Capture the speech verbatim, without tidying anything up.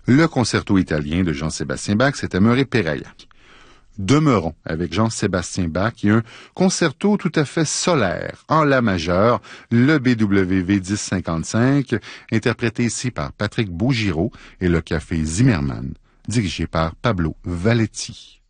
Le concerto italien de Jean-Sébastien Bach, c'était Murray Pérayac. Demeurons avec Jean-Sébastien Bach et un concerto tout à fait solaire, en la majeure, le B W V dix cinquante-cinq, interprété ici par Patrick Bougireau et le Café Zimmermann, dirigé par Pablo Valetti.